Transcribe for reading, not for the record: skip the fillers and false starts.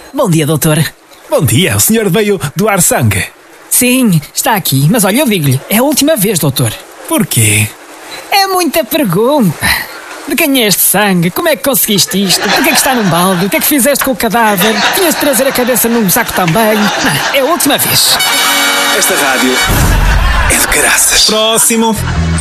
Bom dia, doutor. Bom dia, o senhor veio doar sangue? Sim, está aqui, mas olha, eu digo-lhe, é a última vez, doutor. Porquê? É muita pergunta. De quem é este sangue? Como é que conseguiste isto? O que é que está num balde? O que é que fizeste com o cadáver? Tinhas de trazer a cabeça num saco também? Não, é a última vez. Esta rádio é de caraças. Próximo.